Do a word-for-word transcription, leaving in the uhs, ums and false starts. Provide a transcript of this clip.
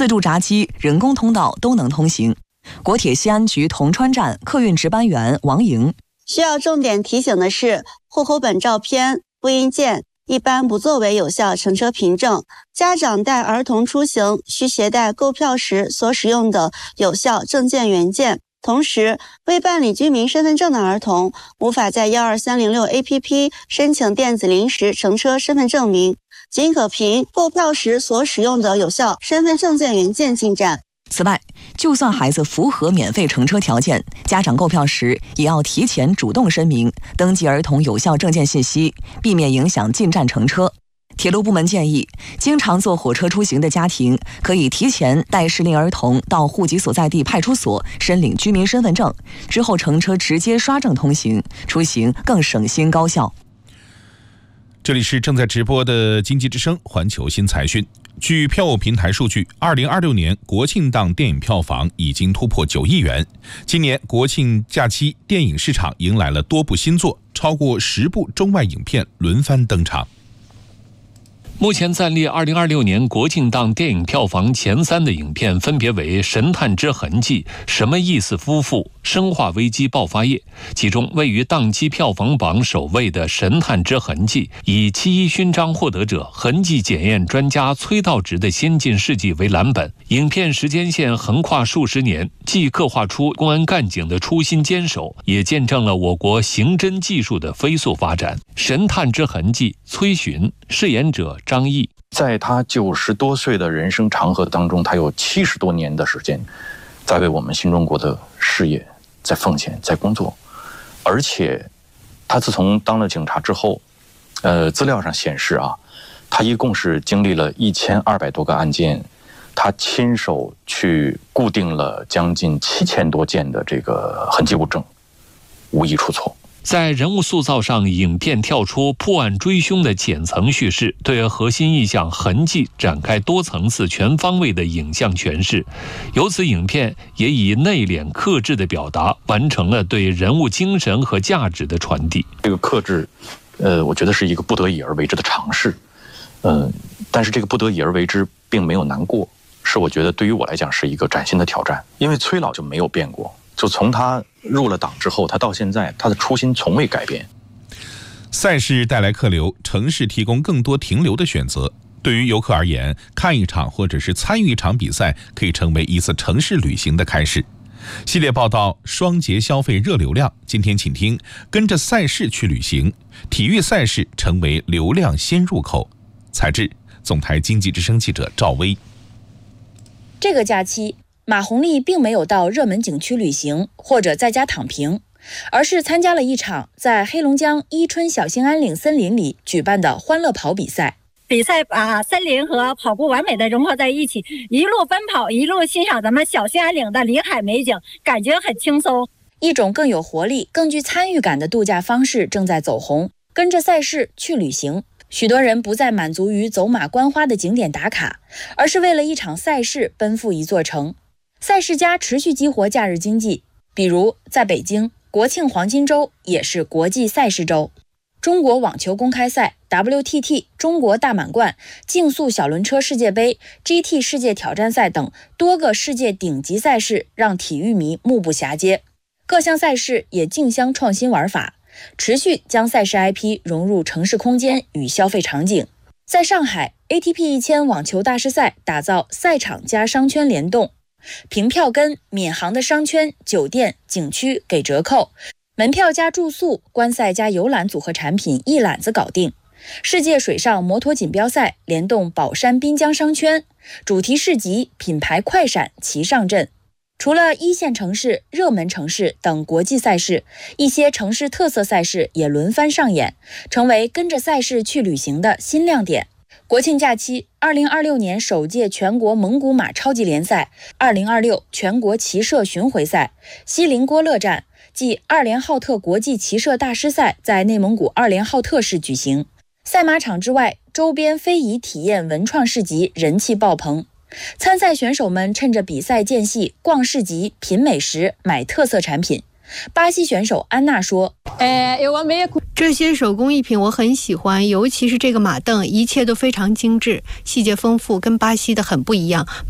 自助闸机、人工通道都能通行。国铁西安局铜川站客运值班员王莹： 需要重点提醒的是，户口本照片、复印件一般不作为有效乘车凭证。家长带儿童出行需携带购票时所使用的有效证件原件。同时，未办理居民身份证的儿童无法在一二三零六 A P P 申请电子临时乘车身份证明，仅可凭购票时所使用的有效身份证件原件进站。 此外，就算孩子符合免费乘车条件，家长购票时也要提前主动声明，登记儿童有效证件信息，避免影响进站乘车。铁路部门建议，经常坐火车出行的家庭可以提前带适龄儿童到户籍所在地派出所申领居民身份证，之后乘车直接刷证通行，出行更省心高效。 这里是正在直播的经济之声环球新财讯。据票务平台数据，二零二六年国庆档电影票房已经突破九亿元。今年国庆假期，电影市场迎来了多部新作，超过十部中外影片轮番登场。 目前暂列二零二六年国庆档电影票房前三的影片分别为《神探之痕迹》、什么意思夫妇、生化危机爆发夜。其中位于档期票房榜首位的《神探之痕迹》，以七一勋章获得者、痕迹检验专家崔道直的先进事迹为蓝本，影片时间线横跨数十年，既刻画出公安干警的初心坚守，也见证了我国刑侦技术的飞速发展。《神探之痕迹》，崔巡，饰演者张译。 在他九十多岁的人生长河当中，他有七十多年的时间在为我们新中国的事业在奉献在工作。而且他自从当了警察之后，呃，资料上显示啊，他一共是经历了一千二百多个案件，他亲手去固定了将近七千多件的这个痕迹物证，无一出错。 在人物塑造上，影片跳出破案追凶的浅层叙事，对核心意象痕迹展开多层次全方位的影像诠释。由此，影片也以内敛克制的表达，完成了对人物精神和价值的传递。 这个克制，呃，我觉得是一个不得已而为之的尝试，嗯、呃，但是这个不得已而为之并没有难过，是我觉得对于我来讲是一个崭新的挑战。因为崔老就没有变过。就从他入了党之后，他到现在，他的初心从未改变。 赛事带来客流，城市提供更多停留的选择。对于游客而言，看一场或者是参与一场比赛，可以成为一次城市旅行的开始。系列报道双节消费热流量，今天请听跟着赛事去旅行，体育赛事成为流量新入口。采制总台经济之声记者赵薇。 这个假期，马红丽并没有到热门景区旅行或者在家躺平，而是参加了一场在黑龙江伊春小兴安岭森林里举办的欢乐跑比赛。 比赛把森林和跑步完美的融合在一起，一路奔跑，一路欣赏咱们小兴安岭的林海美景，感觉很轻松。 一种更有活力、更具参与感的度假方式正在走红，跟着赛事去旅行。许多人不再满足于走马观花的景点打卡，而是为了一场赛事奔赴一座城。赛事家持续激活假日经济，比如在北京，国庆黄金周也是国际赛事周。中国网球公开赛、W T T 中国大满贯、竞速小轮车世界杯、G T 世界挑战赛等多个世界顶级赛事让体育迷目不暇接。各项赛事也竞相创新玩法，持续将赛事 I P 融入城市空间与消费场景。在上海 A T P 一千网球大师赛打造赛场加商圈联动，凭票根、闵行的商圈、酒店、景区给折扣，门票加住宿、观赛加游览组合产品一揽子搞定。世界水上摩托锦标赛联动宝山滨江商圈，主题市集、品牌快闪齐上阵。除了一线城市、热门城市等国际赛事，一些城市特色赛事也轮番上演，成为跟着赛事去旅行的新亮点。国庆假期，二零二六年首届全国蒙古马超级联赛、二零二六全国骑射巡回赛、锡林郭勒站暨二连浩特国际骑射大师赛在内蒙古二连浩特市举行。赛马场之外，周边非遗体验文创市集人气爆棚。参赛选手们趁着比赛间隙逛市集、品美食、买特色产品。巴西选手安娜说：“ 这些手工艺品我很喜欢，尤其是这个马凳，一切都非常精致，细节丰富，跟巴西的很不一样。